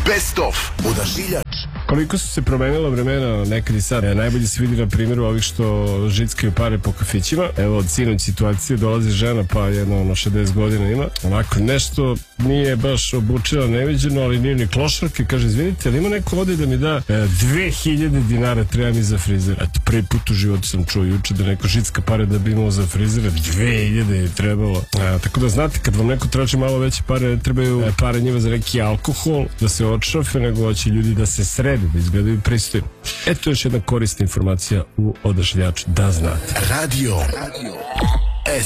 Best of Odašiljač. Koliko su se promenila vremena nekad i sad. Najbolje se vidi na primjeru ovih što žickaju pare po kafićima. Evo od sinoć situacije dolazi žena pa jedno 60 godina ima. Onako nešto nije baš obučila neviđeno, ali nije ni klošarke. Kaže, izvinite, ali ima neko ovdje da mi da 2000 dinara treba mi za frizer. Eto, prvi put u životu sam čuo juče da neko žicka pare da bi imao za frizera. 2000 je trebalo. Tako da znate, kad vam neko traži malo veće pare, ne trebaju pare njima za neki alkohol, da se odšrafe, nego hoće ljudi da se srede, da izgledaju pristojno. Eto još jedna korisna informacija u Odašiljaču, da znate. Radio